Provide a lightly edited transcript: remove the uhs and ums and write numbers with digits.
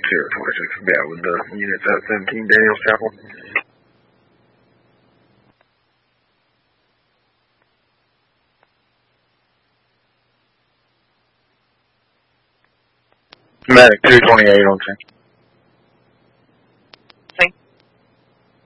territory to combat with the units at 17 Daniels Chapel. Medic 228 on 10.